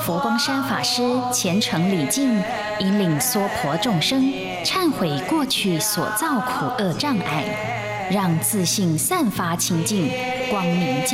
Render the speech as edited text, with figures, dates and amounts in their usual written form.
佛光山法师虔诚礼敬，引领娑婆众生忏悔过去所造苦厄障碍，让自信散发清净光明。